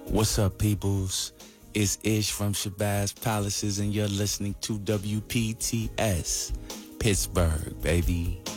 What's up, peoples? It's Ish from Shabazz Palaces, and you're listening to WPTS Pittsburgh, baby.